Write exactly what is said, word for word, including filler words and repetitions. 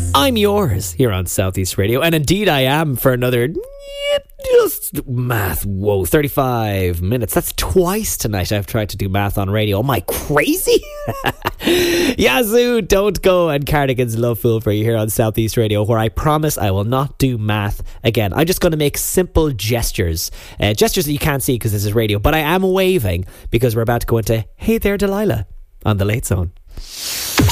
I'm yours here on Southeast Radio, and indeed I am for another just math. Whoa, thirty-five minutes. That's twice tonight I've tried to do math on radio. Am I crazy? Yazoo, Don't Go, and Cardigan's Love Fool for you here on Southeast Radio, where I promise I will not do math again. I'm just going to make simple gestures, uh, gestures that you can't see because this is radio, but I am waving because we're about to go into Hey There Delilah on The Late Zone.